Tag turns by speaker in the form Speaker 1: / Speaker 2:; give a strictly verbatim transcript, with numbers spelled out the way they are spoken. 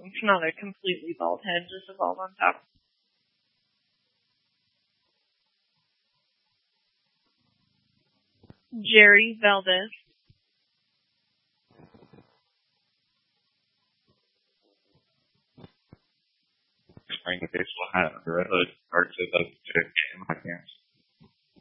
Speaker 1: It's not a completely bald head, just a bald on top. Jerry Valdez.
Speaker 2: Wearing a baseball hat under a hood, hard to look to in my pants.